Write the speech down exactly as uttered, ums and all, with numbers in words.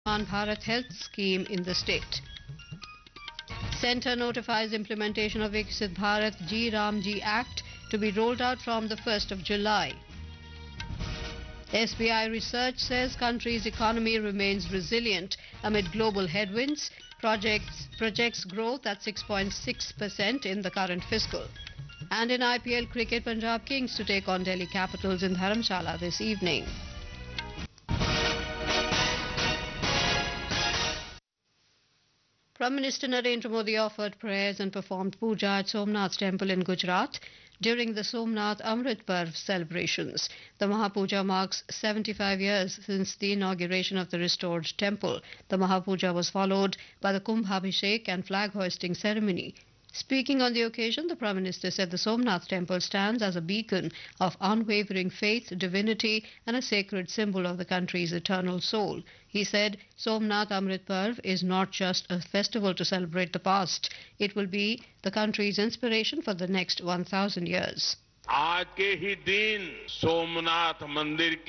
Ayushman Bharat Health Scheme in the state. Centre notifies implementation of Viksit Bharat G Ramji Act to be rolled out from the first of July. S B I research says country's economy remains resilient amid global headwinds, projects, projects growth at six point six percent in the current fiscal. And in I P L cricket, Punjab Kings to take on Delhi Capitals in Dharamshala this evening. Prime Minister Narendra Modi offered prayers and performed puja at Somnath Temple in Gujarat during the Somnath Amrit Parv celebrations. The Mahapuja marks seventy-five years since the inauguration of the restored temple. The Mahapuja was followed by the Kumbh Abhishek and flag hoisting ceremony. Speaking on the occasion, the Prime Minister said the Somnath Temple stands as a beacon of unwavering faith, divinity, and a sacred symbol of the country's eternal soul. He said Somnath Amrit Parv is not just a festival to celebrate the past, it will be the country's inspiration for the next one thousand years. आज के ही दिन सोमनाथ मंदिर